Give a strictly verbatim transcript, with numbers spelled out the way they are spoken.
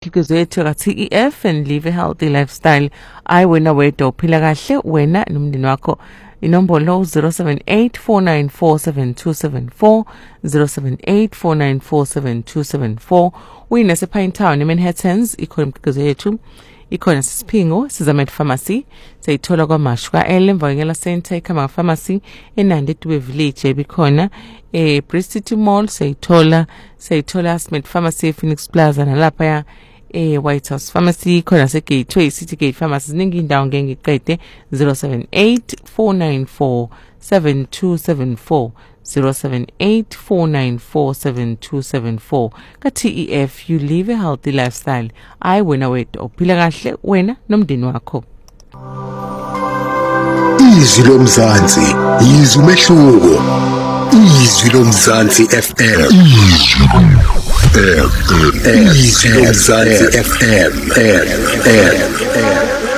imikhiqizo yethu ka-T E F and live a healthy lifestyle. I wena wedwa uphila kahle wena nomndeni wakho. Inombolo zero seven eight four nine four seven two seven four zero seven eight four nine four seven two seven four. Uyinase Pine Town eManhattans ikhona imikhiqizo yethu. Ikhona sisiphingo sizamed pharmacy sayithola kwaMashu ka-L Mvakela Center ekhama pharmacy eNandi Dube Village ebikhona eh Bristol Mall sayithola sayithola Smith Pharmacy Phoenix Plaza nalapha ya eh White House Pharmacy khona se Gateway City Gate Pharmacy ziningi indawo ngeke ngiqede zero seven eight four nine four seven two seven four zero seven eight four nine four seven two seven four. Ka-T E F, you live a healthy lifestyle. I wena wedwa uphila kahle wena nomndeni wakho. Izwi lomzansi, izwi umehluko. Izwi lomzansi F M. Izwi lomzansi F M.